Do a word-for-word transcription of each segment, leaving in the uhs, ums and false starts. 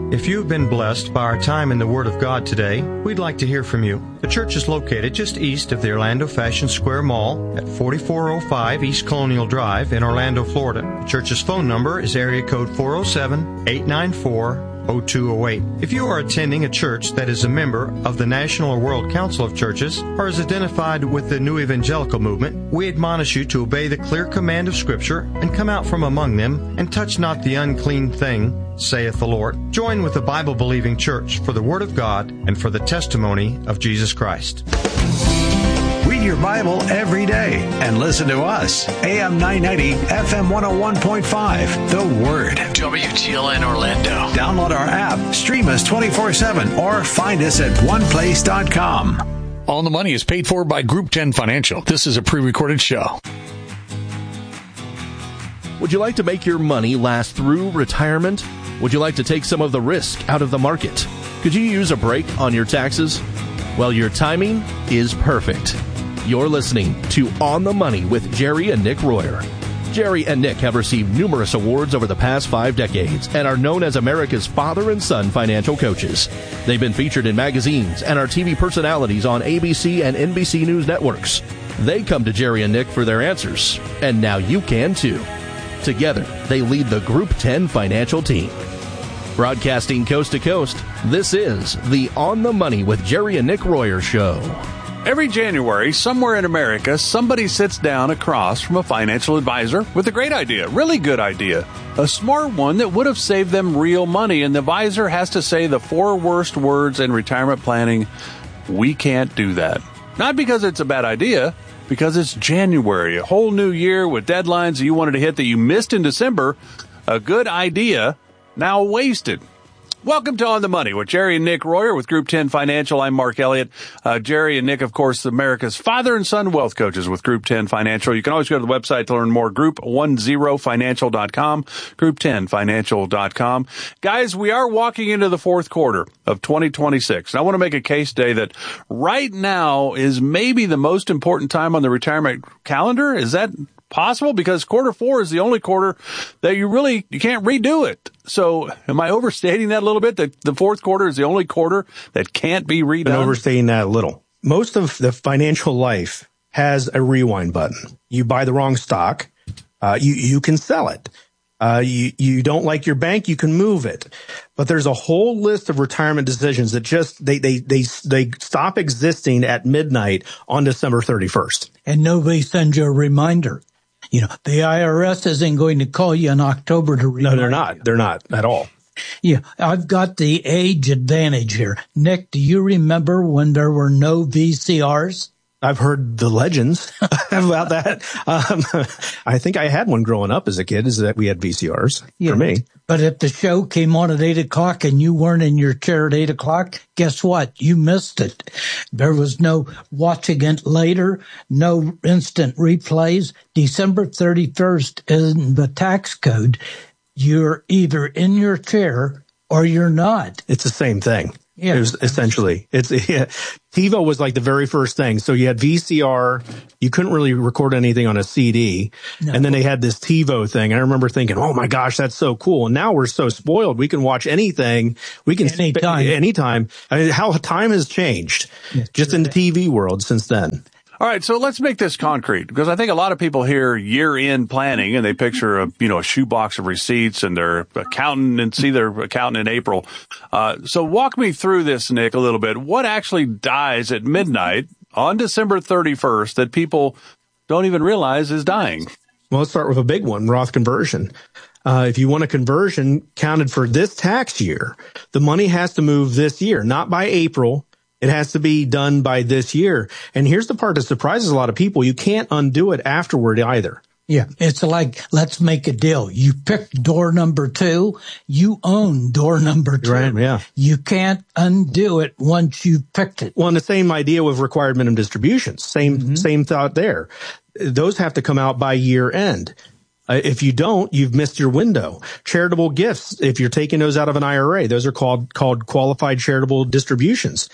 If you've been blessed by our time in the Word of God today, we'd like to hear from you. The church is located just east of the Orlando Fashion Square Mall at forty-four oh five East Colonial Drive in Orlando, Florida. The church's phone number is area code four oh seven, eight nine four, oh two oh eight. If you are attending a church that is a member of the National or World Council of Churches or is identified with the New Evangelical Movement, we admonish you to obey the clear command of Scripture and come out from among them and touch not the unclean thing, saith the Lord. Join with the Bible-believing church for the Word of God and for the testimony of Jesus Christ. Read your Bible every day and listen to us. A M nine ninety, F M one oh one point five. The Word. W T L N Orlando. Download our app, stream us twenty-four seven, or find us at one place dot com. On the Money is paid for by Group ten Financial. This is a pre-recorded show. Would you like to make your money last through retirement? Would you like to take some of the risk out of the market? Could you use a break on your taxes? Well, your timing is perfect. You're listening to On the Money with Jerry and Nick Royer. Jerry and Nick have received numerous awards over the past five decades and are known as America's father and son financial coaches. They've been featured in magazines and are T V personalities on A B C and N B C News networks. They come to Jerry and Nick for their answers, and now you can too. Together, they lead the Group ten financial team. Broadcasting coast to coast, this is the On the Money with Jerry and Nick Royer show. Every January, somewhere in America, somebody sits down across from a financial advisor with a great idea, really good idea, a smart one that would have saved them real money, and the advisor has to say the four worst words in retirement planning: we can't do that. Not because it's a bad idea, because it's January, a whole new year with deadlines that you wanted to hit that you missed in December. A good idea now wasted. Welcome to On the Money with Jerry and Nick Royer with Group ten Financial. I'm Mark Elliott. Uh, Jerry and Nick, of course, America's father and son wealth coaches with Group ten Financial. You can always go to the website to learn more, group ten financial dot com, group ten financial dot com. Guys, we are walking into the fourth quarter of twenty twenty-six. And I want to make a case today that right now is maybe the most important time on the retirement calendar. Is that possible? Because quarter four is the only quarter that you really, you can't redo it. So am I overstating that a little bit? That the fourth quarter is the only quarter that can't be redone? I'm overstating that a little. Most of the financial life has a rewind button. You buy the wrong stock, uh, you, you can sell it. Uh, you, you don't like your bank, you can move it. But there's a whole list of retirement decisions that just, they, they, they, they stop existing at midnight on December thirty-first. And nobody sends you a reminder. You know, the I R S isn't going to call you in October to remind No, they're not. you. They're not at all. Yeah, I've got the age advantage here. Nick, do you remember when there were no V C Rs? I've heard the legends about that. Um, I think I had one growing up as a kid, is that we had V C Rs Yeah, for me. But if the show came on at eight o'clock and you weren't in your chair at eight o'clock, guess what? You missed it. There was no watching it later, no instant replays. December thirty-first in the tax code, you're either in your chair or you're not. It's the same thing. Yeah. It was essentially, it's, yeah, TiVo was like the very first thing. So you had V C R, you couldn't really record anything on a C D. No. And then they had this TiVo thing. I remember thinking, oh my gosh, that's so cool. And now we're so spoiled. We can watch anything. We can anytime. Sp- anytime. I mean, how time has changed yes, just in the T V world since then. All right, so let's make this concrete, because I think a lot of people hear year-end planning and they picture a, you know, a shoebox of receipts and their accountant and see their accountant in April. Uh, so walk me through this, Nick, a little bit. What actually dies at midnight on December thirty-first that people don't even realize is dying? Well, let's start with a big one, Roth conversion. Uh, if you want a conversion counted for this tax year, the money has to move this year, not by April. It has to be done by this year. And here's the part that surprises a lot of people. You can't undo it afterward either. Yeah, it's like, let's make a deal. You picked door number two. You own door number two. Right, yeah. You can't undo it once you've picked it. Well, and the same idea with required minimum distributions. Same, mm-hmm. same thought there. Those have to come out by year end. Uh, if you don't, you've missed your window. Charitable gifts, if you're taking those out of an I R A, those are called, called qualified charitable distributions.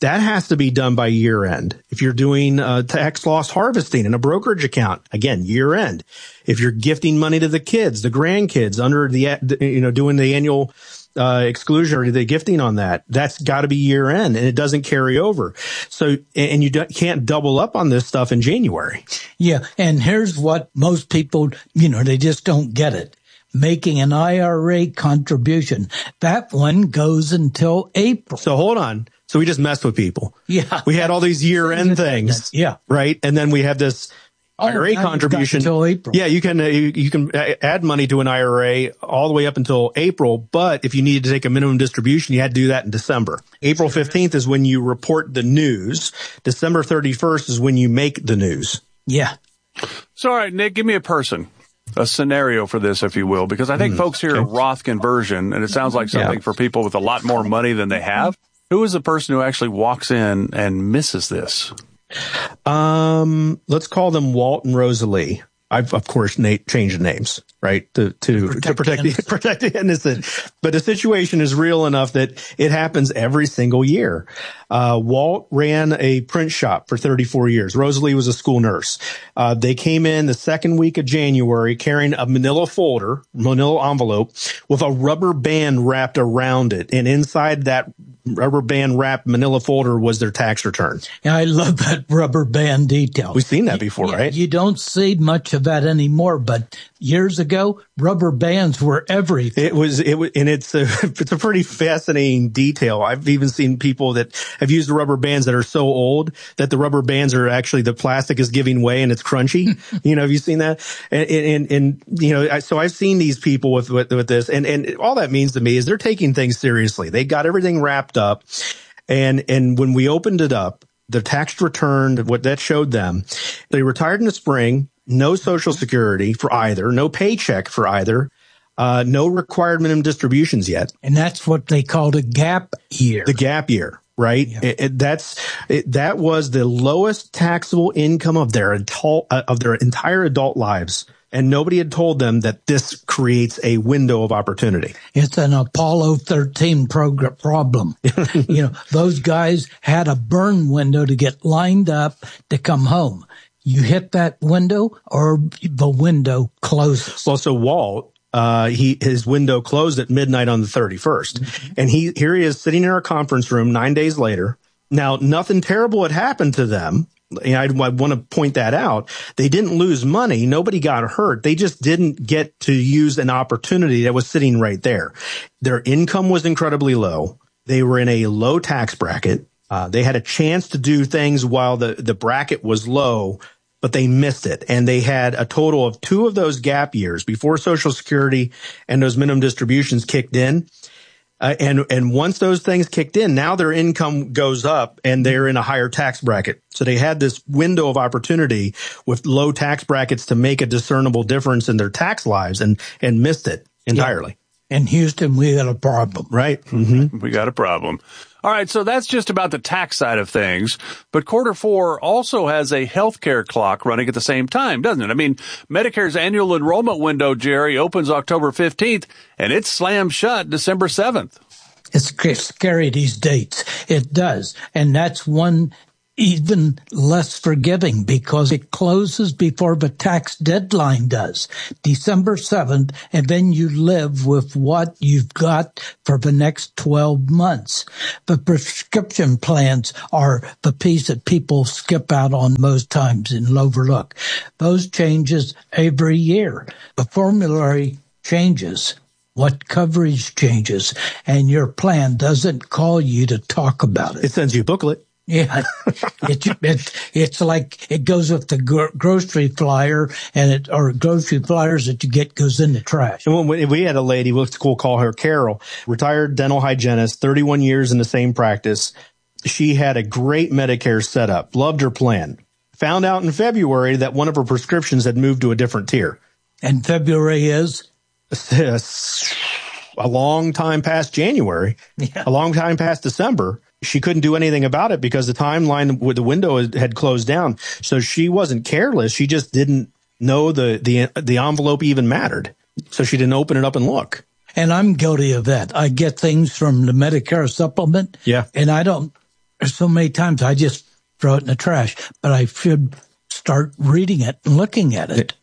that has to be done by year end. If you're doing uh, tax loss harvesting in a brokerage account, again, year end. If you're gifting money to the kids, the grandkids under the, you know, doing the annual uh, exclusion or the gifting on that, that's got to be year end, and it doesn't carry over. So, and you do, can't double up on this stuff in January. Yeah. And here's what most people, you know, they just don't get it. Making an I R A contribution, that one goes until April. So hold on. So we just messed with people. Yeah. We had all these year-end things. Yeah. Right? And then we have this oh, I R A contribution. Until April. Yeah, you can uh, you, you can add money to an I R A all the way up until April, but if you needed to take a minimum distribution, you had to do that in December. April fifteenth is when you report the news. December thirty-first is when you make the news. Yeah. So, all right, Nick, give me a person. A scenario for this, if you will, because I think mm, folks hear okay. Roth conversion, and it sounds like something yeah. for people with a lot more money than they have. Who is the person who actually walks in and misses this? Um, let's call them Walt and Rosalie. I've, of course, na- changed the names, right, to to, protect, to protect, the, protect the innocent. But the situation is real enough that it happens every single year. Uh, Walt ran a print shop for thirty-four years. Rosalie was a school nurse. Uh, they came in the second week of January carrying a manila folder, manila envelope, with a rubber band wrapped around it. And inside that rubber band wrapped manila folder was their tax return. Yeah, I love that rubber band detail. We've seen that before, yeah, right? You don't see much of that anymore, but years ago, rubber bands were everything. It was, it was, and it's a, it's a pretty fascinating detail. I've even seen people that have used the rubber bands that are so old that the rubber bands are actually, the plastic is giving way and it's crunchy. You know, have you seen that? And, and, and, you know, so I've seen these people with, with, with this, and, and all that means to me is they're taking things seriously. They got everything wrapped up. And, and when we opened it up, the tax return, what that showed them, they retired in the spring, no Social Security for either, no paycheck for either, uh, no required minimum distributions yet. And that's what they called a gap year. The gap year, right? Yeah. It, it, that's, it, that was the lowest taxable income of their adult, uh, of their entire adult lives. And nobody had told them that this creates a window of opportunity. It's an Apollo thirteen program problem. You know, those guys had a burn window to get lined up to come home. You hit that window or the window closes. Well, so Walt, uh, he, his window closed at midnight on the thirty-first. Mm-hmm. And he, here he is sitting in our conference room nine days later. Now, nothing terrible had happened to them. And I, I want to point that out. They didn't lose money. Nobody got hurt. They just didn't get to use an opportunity that was sitting right there. Their income was incredibly low. They were in a low tax bracket. Uh, they had a chance to do things while the, the bracket was low, but they missed it. And they had a total of two of those gap years before Social Security and those minimum distributions kicked in. Uh, and, and once those things kicked in, now their income goes up and they're in a higher tax bracket. So they had this window of opportunity with low tax brackets to make a discernible difference in their tax lives and, and missed it entirely. Yeah. In Houston, we got a problem. Right. Mm-hmm. We got a problem. All right, so that's just about the tax side of things. But quarter four also has a healthcare clock running at the same time, doesn't it? I mean, Medicare's annual enrollment window, Jerry, opens October fifteenth, and it slams shut December seventh. It's scary, these dates. It does. And that's one even less forgiving because it closes before the tax deadline does, December seventh, and then you live with what you've got for the next twelve months. The prescription plans are the piece that people skip out on most times and overlook. Those changes every year. The formulary changes. What coverage changes, and your plan doesn't call you to talk about it. It sends you a booklet. Yeah, it, it, it's like it goes with the gro- grocery flyer, and it or grocery flyers that you get goes in the trash. And when we had a lady, we'll call her Carol, retired dental hygienist, thirty-one years in the same practice. She had a great Medicare setup, loved her plan. Found out in February that one of her prescriptions had moved to a different tier. And February is? A long time past January, yeah. A long time past December. She couldn't do anything about it because the timeline with the window had closed down. So she wasn't careless. She just didn't know the, the, the envelope even mattered. So she didn't open it up and look. And I'm guilty of that. I get things from the Medicare supplement. Yeah. And I don't There's so many times I just throw it in the trash, but I should start reading it and looking at it.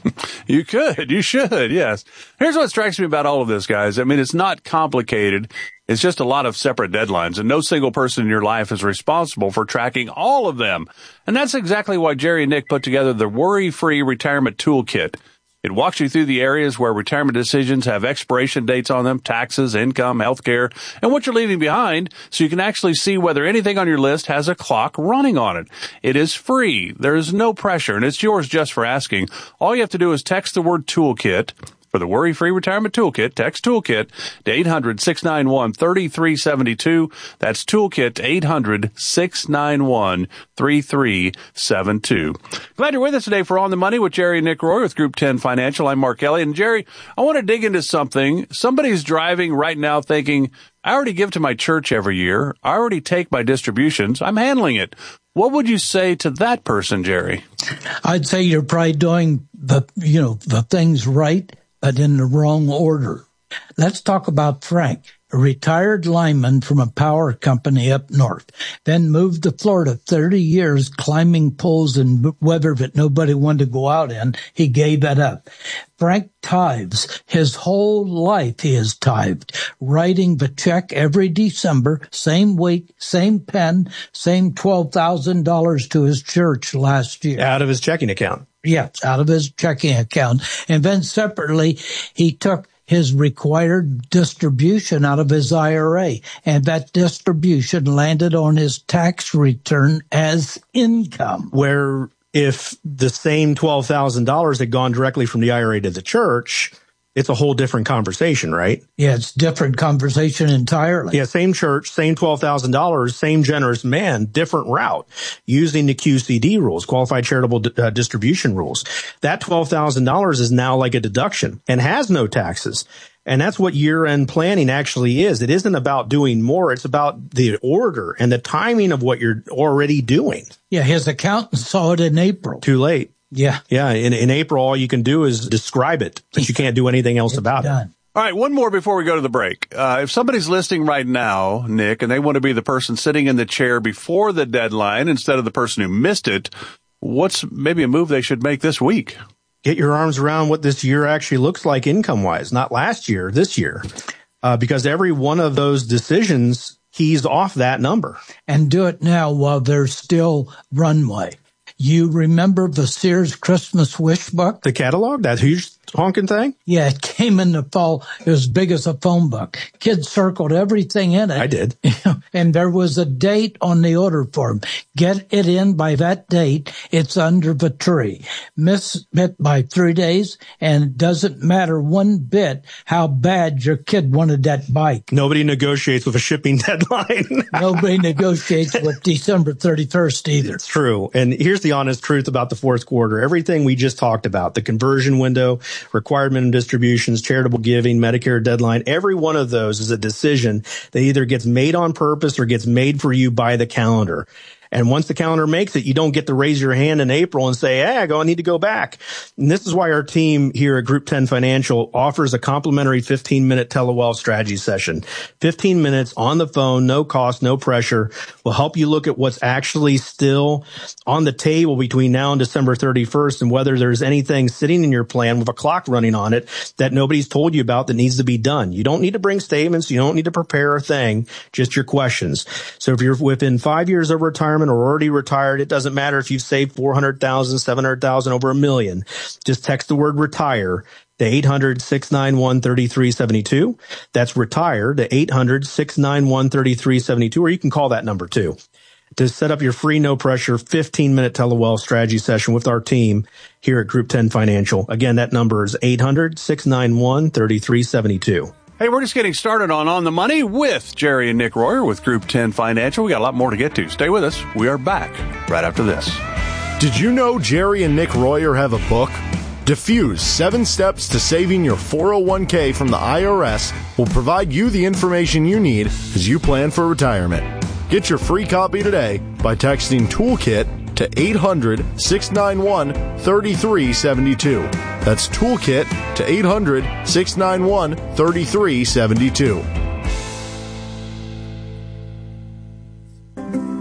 You could. You should. Yes. Here's what strikes me about all of this, guys. I mean, it's not complicated. It's just a lot of separate deadlines, and no single person in your life is responsible for tracking all of them. And that's exactly why Jerry and Nick put together the Worry-Free Retirement Toolkit. It walks you through the areas where retirement decisions have expiration dates on them, taxes, income, health care, and what you're leaving behind, so you can actually see whether anything on your list has a clock running on it. It is free. There is no pressure, and it's yours just for asking. All you have to do is text the word toolkit for the Worry-Free Retirement Toolkit. Text toolkit to eight hundred, six nine one, three three seven two. That's toolkit to eight hundred, six nine one, three three seven two. Glad you're with us today for On the Money with Jerry and Nick Roy with Group ten Financial. I'm Mark Elliott. And Jerry, I want to dig into something. Somebody's driving right now thinking, I already give to my church every year. I already take my distributions. I'm handling it. What would you say to that person, Jerry? I'd say you're probably doing the, you know, the things right, but in the wrong order. Let's talk about Frank, a retired lineman from a power company up north, then moved to Florida, thirty years climbing poles in weather that nobody wanted to go out in. He gave it up. Frank tithes. His whole life he has tithed, writing the check every December, same week, same pen, same twelve thousand dollars to his church last year. Out of his checking account. Yeah, out of his checking account. And then separately, he took his required distribution out of his I R A, and that distribution landed on his tax return as income. Where if the same twelve thousand dollars had gone directly from the I R A to the church, it's a whole different conversation, right? Yeah, it's different conversation entirely. Yeah, same church, same twelve thousand dollars, same generous man, different route, using the Q C D rules, Qualified Charitable D- uh, Distribution rules. That twelve thousand dollars is now like a deduction and has no taxes. And that's what year-end planning actually is. It isn't about doing more. It's about the order and the timing of what you're already doing. Yeah, his accountant saw it in April. Too late. Yeah. Yeah. In, in April, all you can do is describe it, but you can't do anything else about done. it. All right, one more before we go to the break. Uh, if somebody's listening right now, Nick, and they want to be the person sitting in the chair before the deadline instead of the person who missed it, what's maybe a move they should make this week? Get your arms around what this year actually looks like income-wise, not last year, this year, uh, because every one of those decisions keys off that number. And do it now while there's still runway. You remember the Sears Christmas Wish book? The catalog, that huge honking thing? Yeah, it came in the fall. It was as big as a phone book. Kids circled everything in it. I did. And there was a date on the order form. Get it in by that date. It's under the tree. Miss it by three days, and it doesn't matter one bit how bad your kid wanted that bike. Nobody negotiates with a shipping deadline. Nobody negotiates with December thirty-first either. It's true. And here's the honest truth about the fourth quarter. Everything we just talked about, the conversion window, required minimum distributions, charitable giving, Medicare deadline, every one of those is a decision that either gets made on purpose or gets made for you by the calendar. And once the calendar makes it, you don't get to raise your hand in April and say, hey, I go, I need to go back. And this is why our team here at Group ten Financial offers a complimentary fifteen minute telewealth strategy session. fifteen minutes on the phone, no cost, no pressure, will help you look at what's actually still on the table between now and December thirty-first and whether there's anything sitting in your plan with a clock running on it that nobody's told you about that needs to be done. You don't need to bring statements. You don't need to prepare a thing, just your questions. So if you're within five years of retirement or already retired, it doesn't matter if you've saved four hundred thousand, seven hundred thousand, over a million. Just text the word retire to eight hundred, six nine one, three three seven two. That's retire to eight hundred, six nine one, three three seven two, or you can call that number too. To set up your free, no pressure, fifteen minute telewealth strategy session with our team here at Group ten Financial. Again, that number is eight hundred, six nine one, three three seven two. Hey, we're just getting started on On the Money with Jerry and Nick Royer with Group ten Financial. We got a lot more to get to. Stay with us. We are back right after this. Did you know Jerry and Nick Royer have a book? Diffuse, Seven Steps to Saving Your four oh one k from the I R S will provide you the information you need as you plan for retirement. Get your free copy today by texting Toolkit to eight hundred, six nine one, three three seven two. That's Toolkit to eight hundred, six nine one, three three seven two.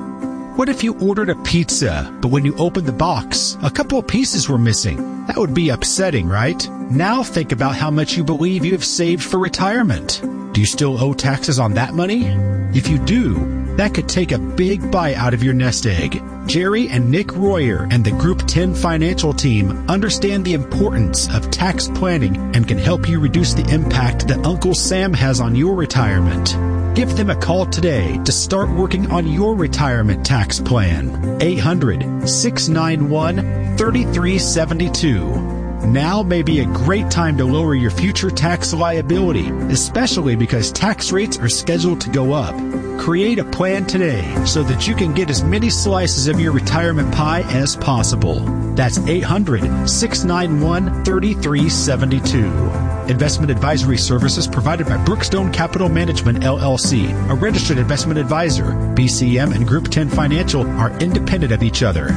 What if you ordered a pizza, but when you opened the box, a couple of pieces were missing? That would be upsetting, right? Now think about how much you believe you have saved for retirement. Do you still owe taxes on that money? If you do, that could take a big bite out of your nest egg. Jerry and Nick Royer and the Group ten Financial Team understand the importance of tax planning and can help you reduce the impact that Uncle Sam has on your retirement. Give them a call today to start working on your retirement tax plan. eight hundred, six nine one, three three seven two. Now may be a great time to lower your future tax liability, especially because tax rates are scheduled to go up. Create a plan today so that you can get as many slices of your retirement pie as possible. That's eight hundred, six nine one, three three seven two. Investment advisory services provided by Brookstone Capital Management, L L C, a registered investment advisor. B C M and Group ten Financial are independent of each other.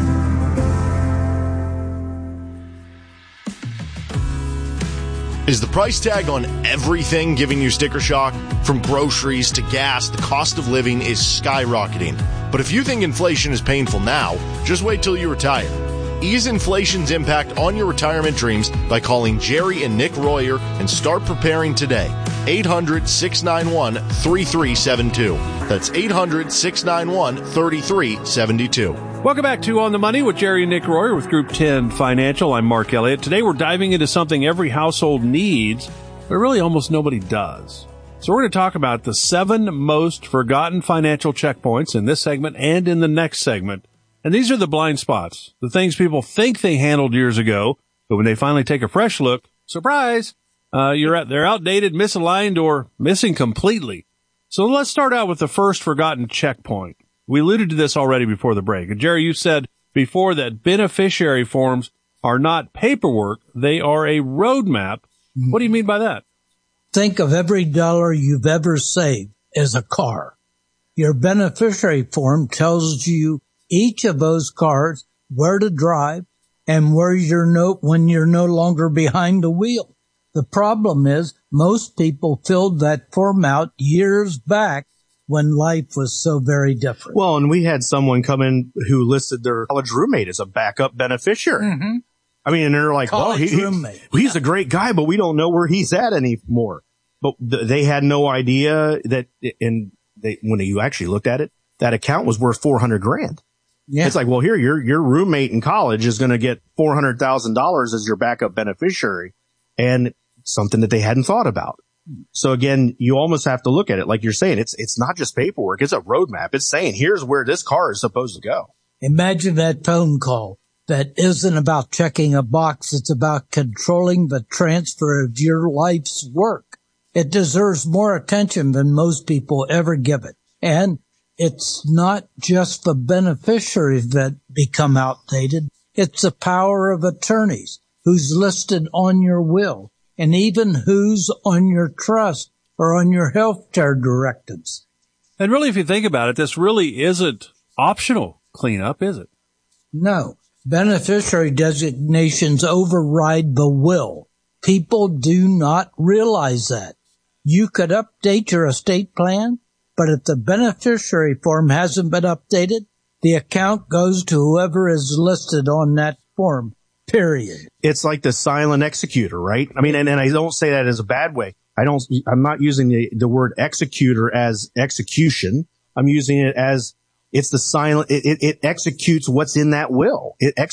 Is the price tag on everything giving you sticker shock? From groceries to gas, the cost of living is skyrocketing. But if you think inflation is painful now, just wait till you retire. Ease inflation's impact on your retirement dreams by calling Jerry and Nick Royer and start preparing today. eight hundred, six nine one, three three seven two. That's eight hundred, six nine one, three three seven two. Welcome back to On the Money with Jerry and Nick Royer with Group ten Financial. I'm Mark Elliott. Today we're diving into something every household needs, but really almost nobody does. So we're going to talk about the seven most forgotten financial checkpoints in this segment and in the next segment. And these are the blind spots, the things people think they handled years ago, but when they finally take a fresh look, surprise, uh, you're at, they're outdated, misaligned, or missing completely. So let's start out with the first forgotten checkpoint. We alluded to this already before the break. And Jerry, you said before that beneficiary forms are not paperwork. They are a roadmap. What do you mean by that? Think of every dollar you've ever saved as a car. Your beneficiary form tells you each of those cars, where to drive, and where you're no, when you're no longer behind the wheel. The problem is most people filled that form out years back when life was so very different. Well, and we had someone come in who listed their college roommate as a backup beneficiary. Mm-hmm. I mean, and they're like, college well, he, roommate. he, he's a great guy, but we don't know where he's at anymore. But th- they had no idea that, and they, when you actually looked at it, that account was worth four hundred grand. Yeah. It's like, well, here, your, your roommate in college is going to get four hundred thousand dollars as your backup beneficiary, and something that they hadn't thought about. So again, you almost have to look at it like you're saying. It's, it's not just paperwork. It's a roadmap. It's saying, here's where this car is supposed to go. Imagine that phone call that isn't about checking a box. It's about controlling the transfer of your life's work. It deserves more attention than most people ever give it. And it's not just the beneficiaries that become outdated. It's the power of attorneys who's listed on your will, and even who's on your trust or on your health care directives. And really, if you think about it, this really isn't optional cleanup, is it? No. Beneficiary designations override the will. People do not realize that. You could update your estate plan, but if the beneficiary form hasn't been updated, the account goes to whoever is listed on that form. Period. It's like the silent executor, right? I mean, and, and I don't say that as a bad way. I don't, I'm not using the, the word executor as execution. I'm using it as it's the silent, it, it, it executes what's in that will. It executes